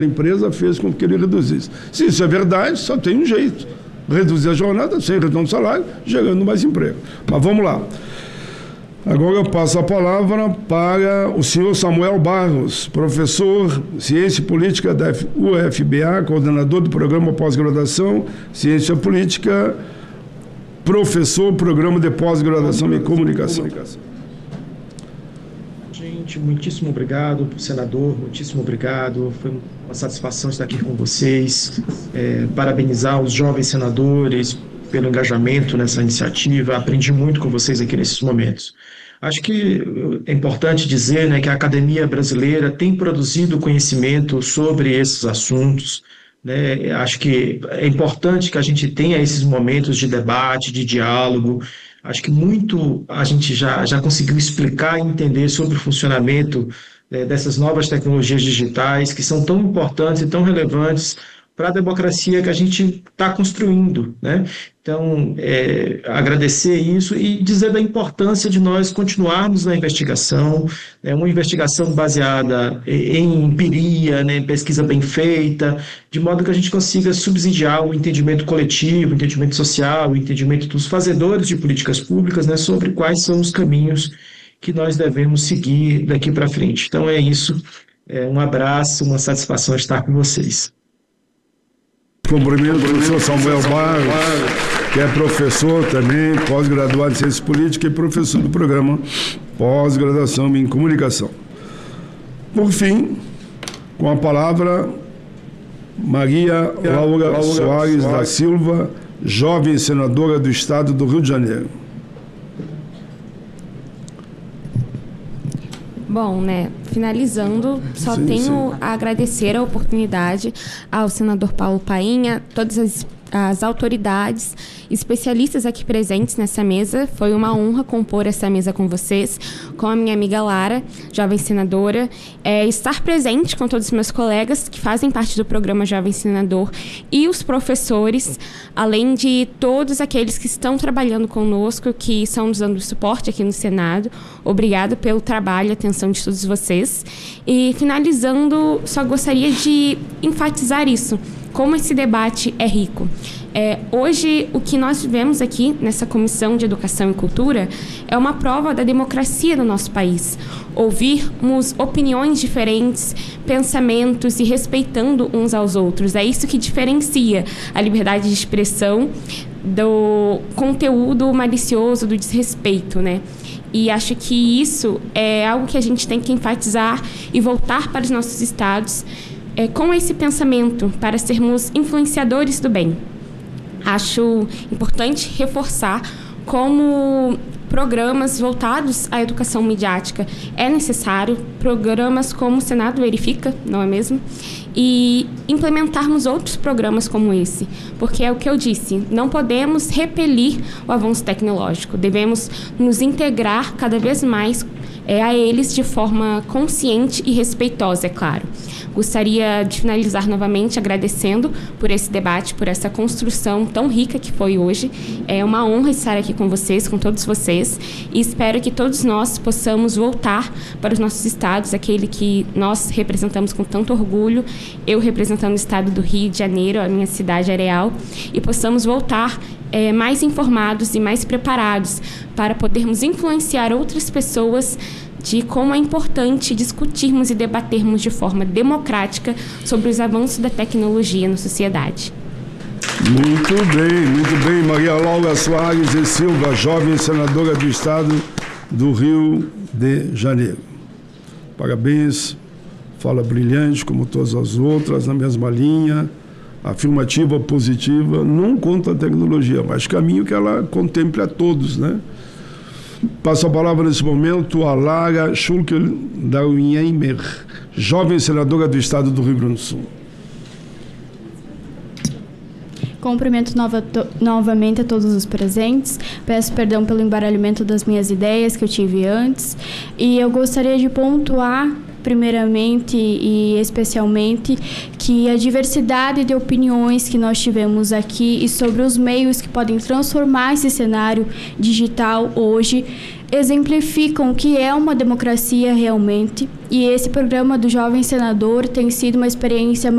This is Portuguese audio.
A empresa fez com que ele reduzisse. Se isso é verdade, só tem um jeito: reduzir a jornada sem redução do salário, gerando mais emprego. Mas vamos lá. Agora eu passo a palavra para o senhor Samuel Barros, professor Ciência Política da UFBA, coordenador do programa pós-graduação Ciência Política, professor, programa de pós-graduação em Comunicação. Gente, muitíssimo obrigado, senador, muitíssimo obrigado. Foi uma satisfação estar aqui com vocês. Parabenizar os jovens senadores pelo engajamento nessa iniciativa. Aprendi muito com vocês aqui nesses momentos. Acho que é importante dizer, né, que a academia brasileira tem produzido conhecimento sobre esses assuntos, né? Acho que é importante que a gente tenha esses momentos de debate, de diálogo. Acho que muito a gente já conseguiu explicar e entender sobre o funcionamento, né, dessas novas tecnologias digitais que são tão importantes e tão relevantes para a democracia que a gente está construindo, né? Então, agradecer isso e dizer da importância de nós continuarmos na investigação, né? Uma investigação baseada em empiria, né, em pesquisa bem feita, de modo que a gente consiga subsidiar o entendimento coletivo, o entendimento social, o entendimento dos fazedores de políticas públicas, né, sobre quais são os caminhos que nós devemos seguir daqui para frente. Então é isso, um abraço, uma satisfação estar com vocês. Cumprimento o professor Samuel Barros, que é professor também, pós-graduado em Ciência Política e professor do programa pós-graduação em Comunicação. Por fim, com a palavra, Maria Laura Soares da Silva, jovem senadora do Estado do Rio de Janeiro. Bom, né, finalizando, só tenho a agradecer a oportunidade ao senador Paulo Painha, todas as autoridades, especialistas aqui presentes nessa mesa. Foi uma honra compor essa mesa com vocês, com a minha amiga Lara, jovem senadora, estar presente com todos os meus colegas que fazem parte do programa Jovem Senador e os professores, além de todos aqueles que estão trabalhando conosco, que estão nos dando suporte aqui no Senado. Obrigado pelo trabalho e atenção de todos vocês. E finalizando, só gostaria de enfatizar isso, como esse debate é rico. Hoje, o que nós vivemos aqui nessa Comissão de Educação e Cultura é uma prova da democracia do nosso país. Ouvirmos opiniões diferentes, pensamentos e respeitando uns aos outros. É isso que diferencia a liberdade de expressão do conteúdo malicioso, do desrespeito, né? E acho que isso é algo que a gente tem que enfatizar e voltar para os nossos estados com esse pensamento para sermos influenciadores do bem. Acho importante reforçar como programas voltados à educação midiática é necessário, programas como o Senado Verifica, não é mesmo? E implementarmos outros programas como esse, porque é o que eu disse, não podemos repelir o avanço tecnológico, devemos nos integrar cada vez mais a eles de forma consciente e respeitosa, é claro. Gostaria de finalizar novamente agradecendo por esse debate, por essa construção tão rica que foi hoje. É uma honra estar aqui com vocês, com todos vocês, e espero que todos nós possamos voltar para os nossos estados, aquele que nós representamos com tanto orgulho, eu representando o estado do Rio de Janeiro, a minha cidade Areal, e possamos voltar mais informados e mais preparados para podermos influenciar outras pessoas de como é importante discutirmos e debatermos de forma democrática sobre os avanços da tecnologia na sociedade. Muito bem, Maria Laura Soares e Silva, jovem senadora do Estado do Rio de Janeiro. Parabéns, fala brilhante como todas as outras, na mesma linha, afirmativa, positiva, não contra a tecnologia, mas caminho que ela contemple a todos, né? Passo a palavra nesse momento a Lara Schulkel da Unheimer, jovem senadora do Estado do Rio Grande do Sul. Cumprimento novamente a todos os presentes. Peço perdão pelo embaralhamento das minhas ideias que eu tive antes. E eu gostaria de pontuar primeiramente e especialmente, que a diversidade de opiniões que nós tivemos aqui e sobre os meios que podem transformar esse cenário digital hoje exemplificam o que é uma democracia realmente. E esse programa do Jovem Senador tem sido uma experiência